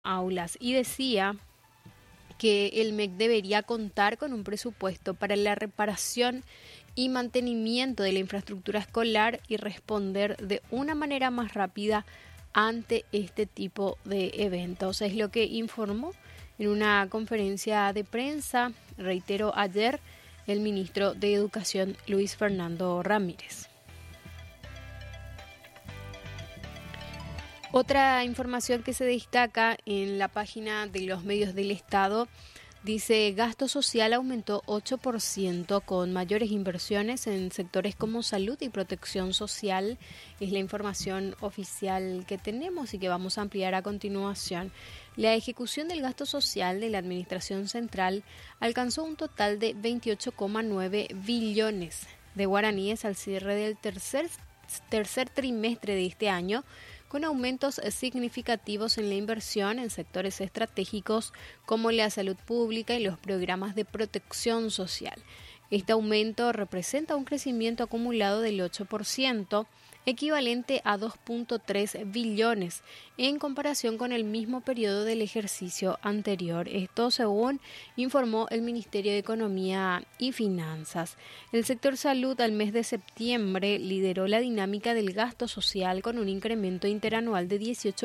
aulas y decía que el MEC debería contar con un presupuesto para la reparación y mantenimiento de la infraestructura escolar y responder de una manera más rápida ante este tipo de eventos. Es lo que informó en una conferencia de prensa, reitero, ayer, el ministro de Educación, Luis Fernando Ramírez. Otra información que se destaca en la página de los medios del Estado dice: gasto social aumentó 8% con mayores inversiones en sectores como salud y protección social. Es la información oficial que tenemos y que vamos a ampliar a continuación. La ejecución del gasto social de la Administración Central alcanzó un total de 28,9 billones de guaraníes al cierre del tercer trimestre de este año, con aumentos significativos en la inversión en sectores estratégicos como la salud pública y los programas de protección social. Este aumento representa un crecimiento acumulado del 8%, equivalente a 2,3 billones en comparación con el mismo periodo del ejercicio anterior. Esto según informó el Ministerio de Economía y Finanzas. El sector salud al mes de septiembre lideró la dinámica del gasto social con un incremento interanual de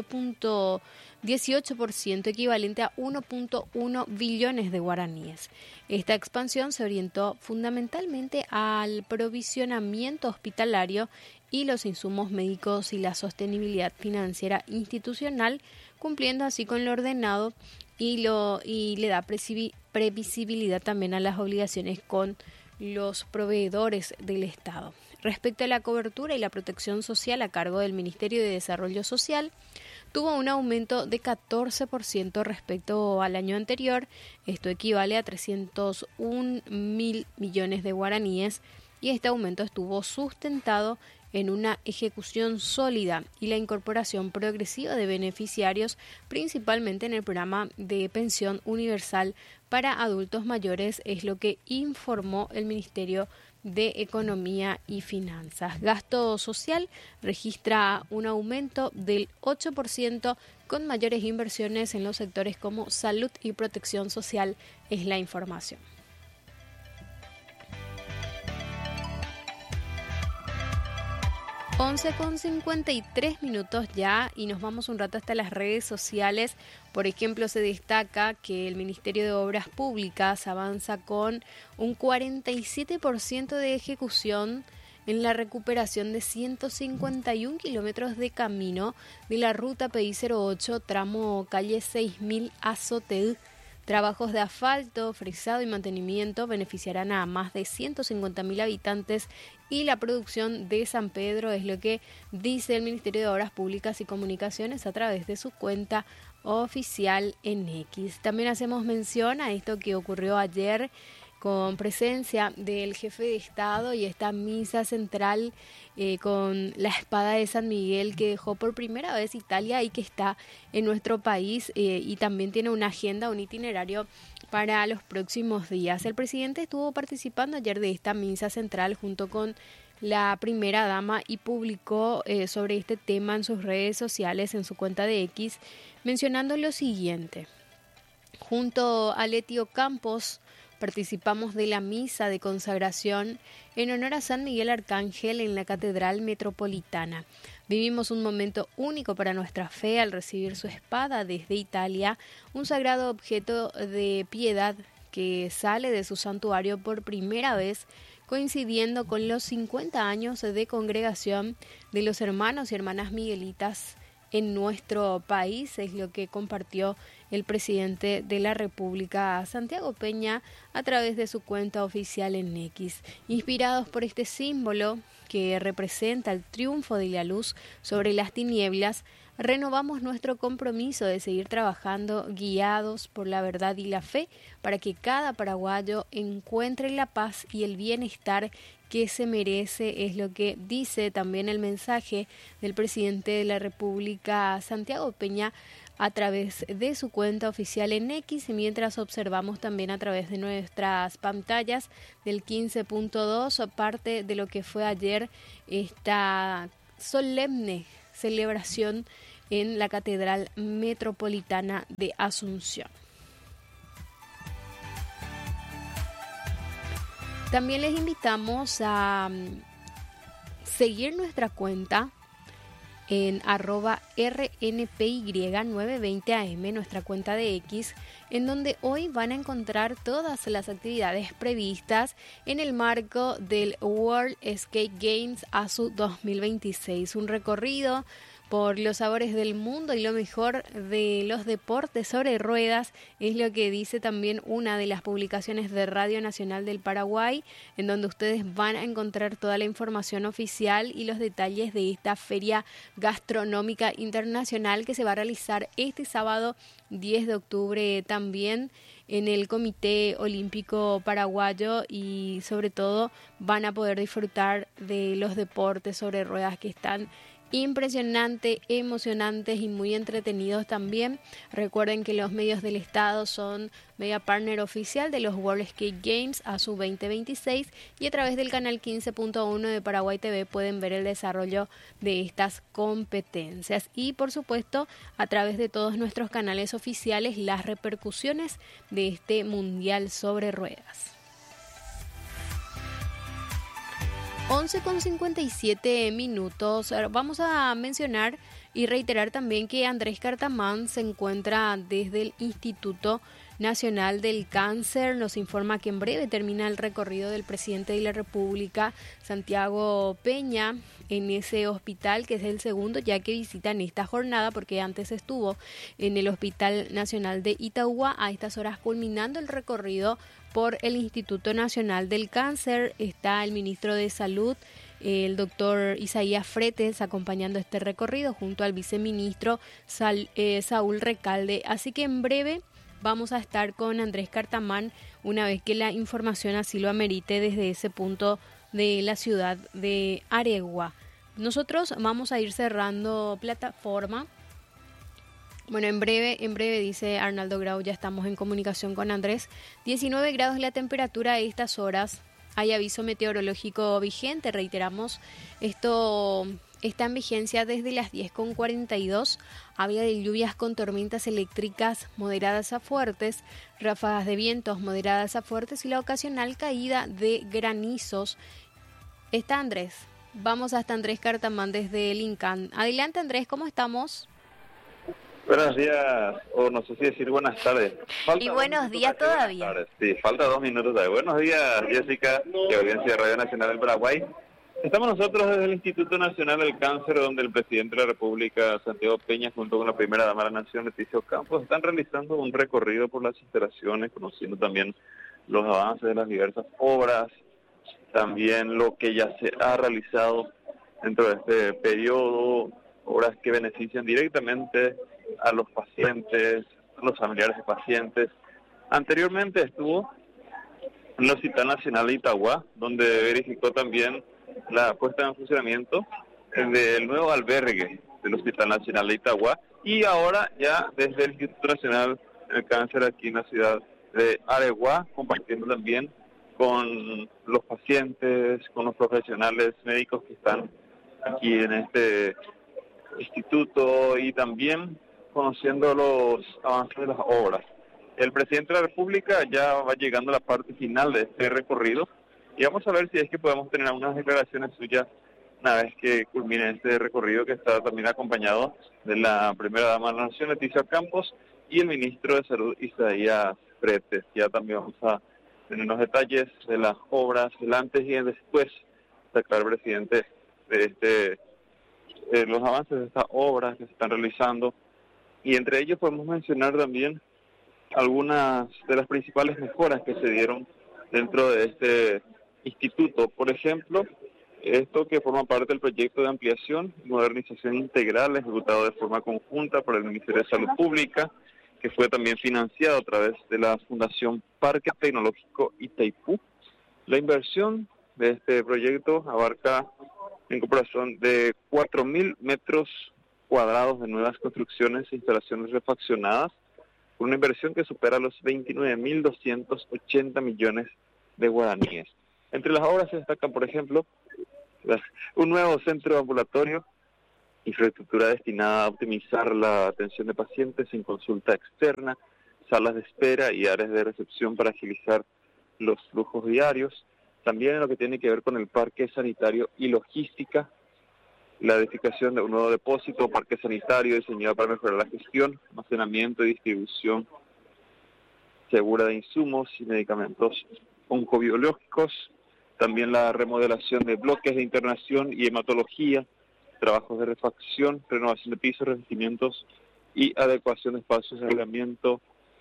18%, equivalente a 1,1 billones de guaraníes. Esta expansión se orientó fundamentalmente al provisionamiento hospitalario y los insumos médicos y la sostenibilidad financiera institucional, cumpliendo así con lo ordenado y le da previsibilidad también a las obligaciones con los proveedores del Estado. Respecto a la cobertura y la protección social a cargo del Ministerio de Desarrollo Social, tuvo un aumento de 14% respecto al año anterior. Esto equivale a 301.000 millones de guaraníes, y este aumento estuvo sustentado en una ejecución sólida y la incorporación progresiva de beneficiarios, principalmente en el programa de pensión universal para adultos mayores, es lo que informó el Ministerio de Economía y Finanzas. Gasto social registra un aumento del 8% con mayores inversiones en los sectores como salud y protección social, es la información. 11:53 ya, y nos vamos un rato hasta las redes sociales. Por ejemplo, se destaca que el Ministerio de Obras Públicas avanza con un 47% de ejecución en la recuperación de 151 kilómetros de camino de la ruta PI 08, tramo calle 6000 a Sotel. Trabajos de asfalto, frisado y mantenimiento beneficiarán a más de 150.000 habitantes, y la producción de San Pedro, es lo que dice el Ministerio de Obras Públicas y Comunicaciones a través de su cuenta oficial en X. También hacemos mención a esto que ocurrió ayer con presencia del jefe de Estado y esta misa central con la espada de San Miguel, que dejó por primera vez Italia y que está en nuestro país, y también tiene una agenda, un itinerario para los próximos días. El presidente estuvo participando ayer de esta misa central junto con la primera dama y publicó sobre este tema en sus redes sociales, en su cuenta de X, mencionando lo siguiente: junto a Letio Campos participamos de la misa de consagración en honor a San Miguel Arcángel en la Catedral Metropolitana. Vivimos un momento único para nuestra fe al recibir su espada desde Italia, un sagrado objeto de piedad que sale de su santuario por primera vez, coincidiendo con los 50 años de congregación de los hermanos y hermanas miguelitas en nuestro país, es lo que compartió el presidente de la República, Santiago Peña, a través de su cuenta oficial en X. Inspirados por este símbolo que representa el triunfo de la luz sobre las tinieblas, renovamos nuestro compromiso de seguir trabajando guiados por la verdad y la fe para que cada paraguayo encuentre la paz y el bienestar que se merece, es lo que dice también el mensaje del presidente de la República, Santiago Peña, a través de su cuenta oficial en X, mientras observamos también a través de nuestras pantallas del 15.2 parte de lo que fue ayer esta solemne celebración en la Catedral Metropolitana de Asunción. También les invitamos a seguir nuestra cuenta en @RNPY920AM, nuestra cuenta de X, en donde hoy van a encontrar todas las actividades previstas en el marco del World Skate Games ASU 2026, un recorrido por los sabores del mundo y lo mejor de los deportes sobre ruedas, es lo que dice también una de las publicaciones de Radio Nacional del Paraguay, en donde ustedes van a encontrar toda la información oficial y los detalles de esta feria gastronómica internacional que se va a realizar este sábado 10 de octubre también en el Comité Olímpico Paraguayo, y sobre todo van a poder disfrutar de los deportes sobre ruedas que están impresionante, emocionantes y muy entretenidos también. Recuerden que los medios del Estado son media partner oficial de los World Skate Games ASU 2026, y a través del canal 15.1 de Paraguay TV pueden ver el desarrollo de estas competencias, y por supuesto a través de todos nuestros canales oficiales las repercusiones de este Mundial sobre Ruedas. 11:57. Vamos a mencionar y reiterar también que Andrés Cartamán se encuentra desde el Instituto Nacional del Cáncer. Nos informa que en breve termina el recorrido del presidente de la República, Santiago Peña, en ese hospital, que es el segundo ya que visitan esta jornada, porque antes estuvo en el Hospital Nacional de Itauguá, a estas horas culminando el recorrido por el Instituto Nacional del Cáncer. Está el ministro de Salud, el doctor Isaías Fretes, acompañando este recorrido junto al viceministro Saúl Recalde. Así que en breve vamos a estar con Andrés Cartamán una vez que la información así lo amerite desde ese punto de la ciudad de Aregua. Nosotros vamos a ir cerrando plataforma. Bueno, en breve, dice Arnaldo Grau, ya estamos en comunicación con Andrés. 19 grados la temperatura a estas horas. Hay aviso meteorológico vigente, reiteramos, esto está en vigencia desde las 10:42. Habla de lluvias con tormentas eléctricas moderadas a fuertes, ráfagas de vientos moderadas a fuertes y la ocasional caída de granizos. Está Andrés. Vamos hasta Andrés Cartamán desde el INCAN. Adelante Andrés, ¿cómo estamos? Buenos días, o no sé si decir buenas tardes. Y buenos días todavía. Sí, falta 2 minutos todavía. Buenos días, Jessica, y audiencia de Radio Nacional del Paraguay. Estamos nosotros desde el Instituto Nacional del Cáncer, donde el presidente de la República, Santiago Peña, junto con la primera dama de la Nación, Leticia Ocampo, están realizando un recorrido por las instalaciones, conociendo también los avances de las diversas obras, también lo que ya se ha realizado dentro de este periodo, obras que benefician directamente a los pacientes, a los familiares de pacientes. Anteriormente estuvo en el Hospital Nacional de Itauguá, donde verificó también la puesta en funcionamiento del nuevo albergue del Hospital Nacional de Itauguá, y ahora ya desde el Instituto Nacional del Cáncer aquí en la ciudad de Aregua, compartiendo también con los pacientes, con los profesionales médicos que están aquí en este instituto, y también conociendo los avances de las obras. El presidente de la República ya va llegando a la parte final de este recorrido, y vamos a ver si es que podemos tener algunas declaraciones suyas una vez que culmine este recorrido, que está también acompañado de la primera dama de la Nación, Leticia Campos, y el ministro de Salud, Isaías Fretes. Ya también vamos a tener los detalles de las obras, el antes y el después, sacar el presidente de los avances de estas obras que se están realizando, y entre ellos podemos mencionar también algunas de las principales mejoras que se dieron dentro de este instituto. Por ejemplo, esto que forma parte del proyecto de ampliación y modernización integral ejecutado de forma conjunta por el Ministerio de Salud Pública, que fue también financiado a través de la Fundación Parque Tecnológico Itaipú. La inversión de este proyecto abarca la incorporación de 4.000 metros cuadrados de nuevas construcciones e instalaciones refaccionadas, con una inversión que supera los 29.280 millones de guaraníes. Entre las obras se destacan, por ejemplo, un nuevo centro ambulatorio infraestructura destinada a optimizar la atención de pacientes en consulta externa, salas de espera y áreas de recepción para agilizar los flujos diarios. También en lo que tiene que ver con el parque sanitario y logística, la edificación de un nuevo depósito o parque sanitario diseñado para mejorar la gestión, almacenamiento y distribución segura de insumos y medicamentos oncobiológicos. También la remodelación de bloques de internación y hematología, trabajos de refacción, renovación de pisos, revestimientos y adecuación de espacios de aislamiento.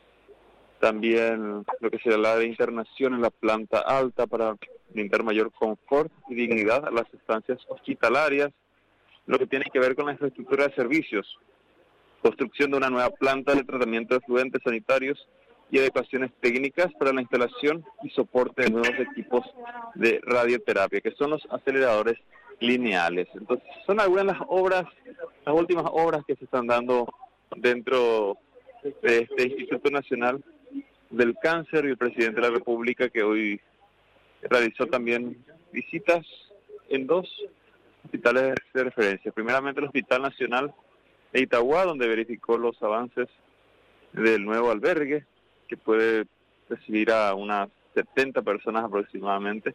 También lo que será la de internación en la planta alta para brindar mayor confort y dignidad a las estancias hospitalarias. Lo que tiene que ver con la infraestructura de servicios, construcción de una nueva planta de tratamiento de efluentes sanitarios y adecuaciones técnicas para la instalación y soporte de nuevos equipos de radioterapia, que son los aceleradores lineales. Entonces, son algunas de las obras, las últimas obras que se están dando dentro de este Instituto Nacional del Cáncer, y el presidente de la República, que hoy realizó también visitas en 2 hospitales de referencia. Primeramente el Hospital Nacional de Itagua, donde verificó los avances del nuevo albergue, que puede recibir a unas 70 personas aproximadamente.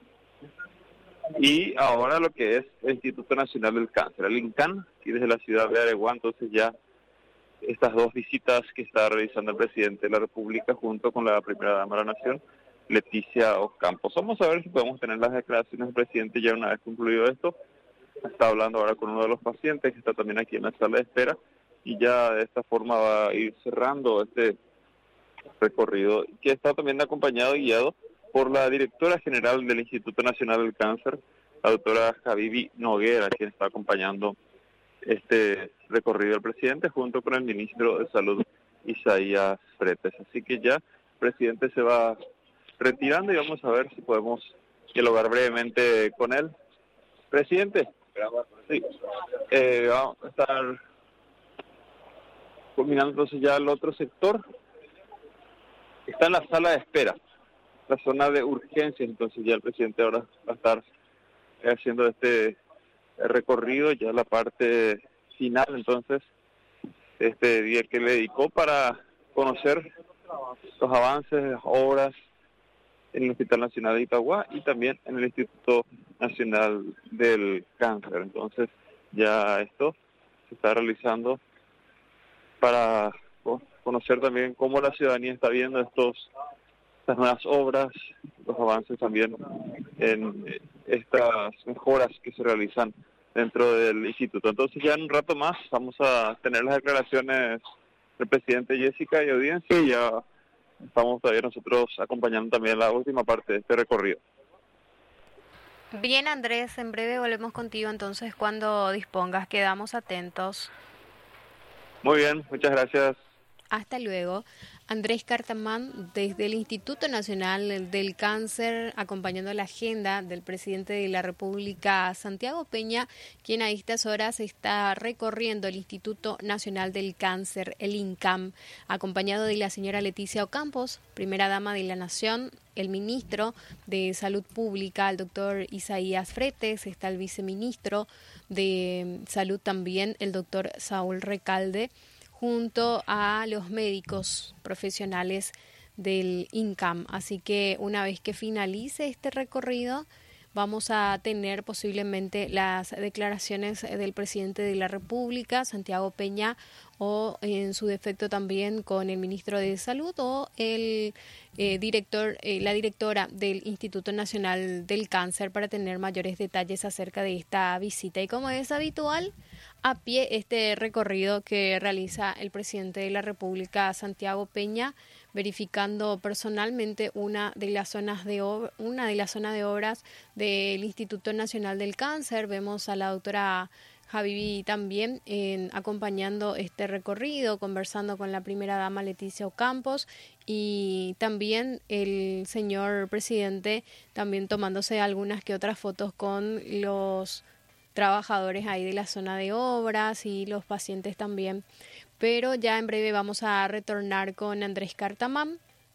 Y ahora lo que es el Instituto Nacional del Cáncer, el INCAN, y desde la ciudad de Areguá. Entonces ya estas 2 visitas que está realizando el presidente de la República junto con la primera dama de la Nación, Leticia Ocampos. Vamos a ver si podemos tener las declaraciones del presidente ya una vez concluido esto. Está hablando ahora con uno de los pacientes que está también aquí en la sala de espera, y ya de esta forma va a ir cerrando este recorrido, que está también acompañado y guiado por la directora general del Instituto Nacional del Cáncer, la doctora Javivi Noguera, quien está acompañando este recorrido del presidente junto con el ministro de Salud, Isaías Fretes. Así que ya el presidente se va retirando y vamos a ver si podemos dialogar brevemente con él. Presidente, sí, vamos a estar culminando entonces ya el otro sector. Está en la sala de espera, la zona de urgencias. Entonces ya el presidente ahora va a estar haciendo este recorrido, ya la parte final entonces este día que le dedicó para conocer los avances, las obras en el Hospital Nacional de Itagua y también en el Instituto Nacional del Cáncer. Entonces ya esto se está realizando para conocer también cómo la ciudadanía está viendo estas nuevas obras, los avances también en estas mejoras que se realizan dentro del instituto. Entonces ya en un rato más vamos a tener las declaraciones del presidente Jessica y audiencia, y ya estamos todavía nosotros acompañando también la última parte de este recorrido. Bien, Andrés, en breve volvemos contigo entonces cuando dispongas. Quedamos atentos. Muy bien, muchas gracias. Hasta luego. Andrés Cartamán, desde el Instituto Nacional del Cáncer, acompañando la agenda del presidente de la República, Santiago Peña, quien a estas horas está recorriendo el Instituto Nacional del Cáncer, el INCAM, acompañado de la señora Leticia Ocampos, primera dama de la Nación, el ministro de Salud Pública, el doctor Isaías Fretes, está el viceministro de Salud también, el doctor Saúl Recalde, junto a los médicos profesionales del INCAM. Así que una vez que finalice este recorrido, vamos a tener posiblemente las declaraciones del presidente de la República, Santiago Peña, o en su defecto también con el ministro de Salud o el la directora del Instituto Nacional del Cáncer, para tener mayores detalles acerca de esta visita. Y como es habitual, a pie este recorrido que realiza el presidente de la República, Santiago Peña, verificando personalmente una de las zonas de obras del Instituto Nacional del Cáncer. Vemos a la doctora Javivi también acompañando este recorrido, conversando con la primera dama Leticia Ocampos, y también el señor presidente también tomándose algunas que otras fotos con los trabajadores ahí de la zona de obras y los pacientes también. Pero ya en breve vamos a retornar con Andrés Cartamán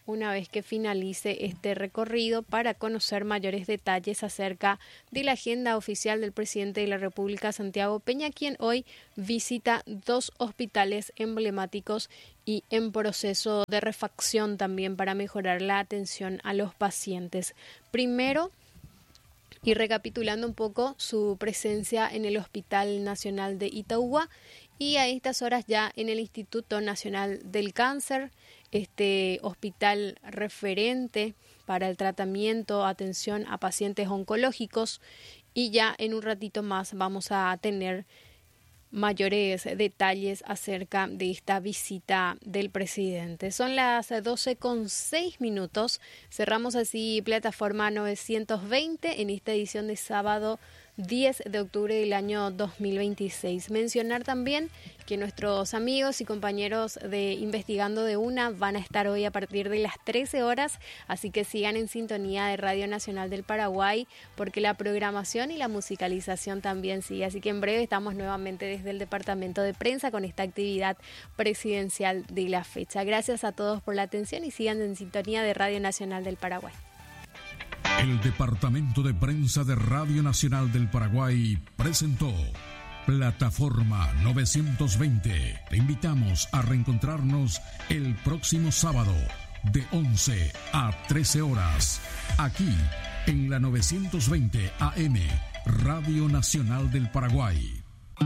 una vez que finalice este recorrido para conocer mayores detalles acerca de la agenda oficial del presidente de la República, Santiago Peña, quien hoy visita 2 hospitales emblemáticos y en proceso de refacción también para mejorar la atención a los pacientes. Primero, y recapitulando un poco, su presencia en el Hospital Nacional de Itauguá y a estas horas ya en el Instituto Nacional del Cáncer, este hospital referente para el tratamiento, atención a pacientes oncológicos, y ya en un ratito más vamos a tener mayores detalles acerca de esta visita del presidente. Son las 12:06. Cerramos así plataforma 920 en esta edición de sábado 10 de octubre del año 2026. Mencionar también que nuestros amigos y compañeros de Investigando de Una van a estar hoy a partir de las 13 horas, así que sigan en sintonía de Radio Nacional del Paraguay, porque la programación y la musicalización también sigue. Así que en breve estamos nuevamente desde el departamento de prensa con esta actividad presidencial de la fecha. Gracias a todos por la atención y sigan en sintonía de Radio Nacional del Paraguay. El Departamento de Prensa de Radio Nacional del Paraguay presentó Plataforma 920. Te invitamos a reencontrarnos el próximo sábado de 11 a 13 horas, aquí en la 920 AM, Radio Nacional del Paraguay.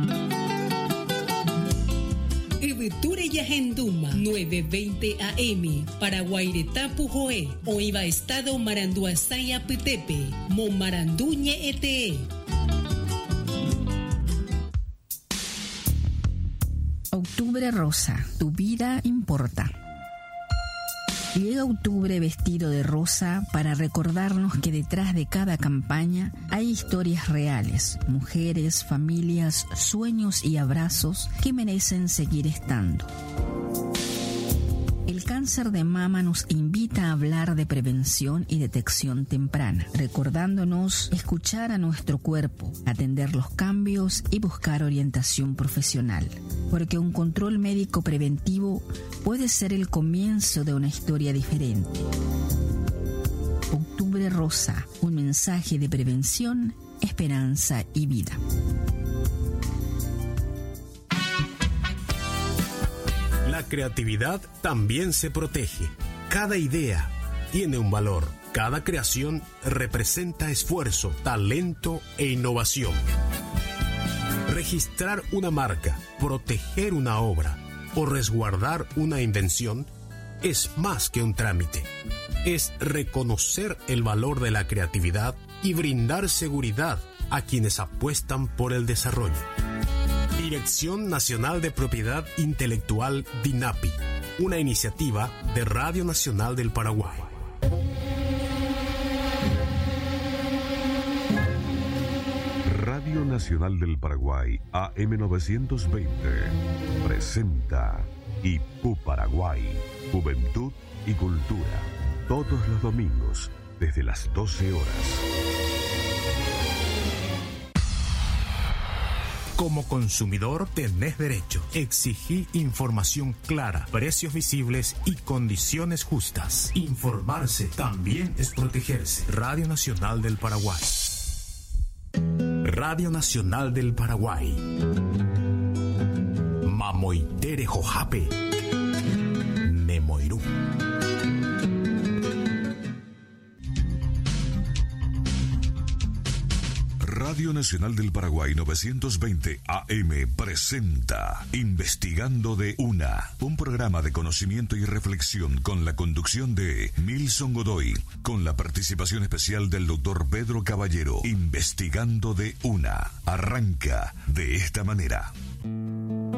Ebeture Yahenduma 920 AM Paraguairetapu Joe Oiva Estado Maranduasaya Petepe Momaranduñe ETE. Octubre rosa, tu vida importa. Llega octubre vestido de rosa para recordarnos que detrás de cada campaña hay historias reales, mujeres, familias, sueños y abrazos que merecen seguir estando. El cáncer de mama nos invita a hablar de prevención y detección temprana, recordándonos escuchar a nuestro cuerpo, atender los cambios y buscar orientación profesional, porque un control médico preventivo puede ser el comienzo de una historia diferente. Octubre Rosa, un mensaje de prevención, esperanza y vida. La creatividad también se protege. Cada idea tiene un valor. Cada creación representa esfuerzo, talento e innovación. Registrar una marca, proteger una obra o resguardar una invención es más que un trámite. Es reconocer el valor de la creatividad y brindar seguridad a quienes apuestan por el desarrollo. Dirección Nacional de Propiedad Intelectual DINAPI, una iniciativa de Radio Nacional del Paraguay. Radio Nacional del Paraguay, AM920, presenta IPU Paraguay, Juventud y Cultura, todos los domingos desde las 12 horas. Como consumidor tenés derecho. Exigí información clara, precios visibles y condiciones justas. Informarse también es protegerse. Radio Nacional del Paraguay. Radio Nacional del Paraguay. Mamoitere Jojape. Nemoirú. Radio Nacional del Paraguay 920 AM presenta Investigando de Una, un programa de conocimiento y reflexión con la conducción de Milson Godoy, con la participación especial del doctor Pedro Caballero. Investigando de Una arranca de esta manera.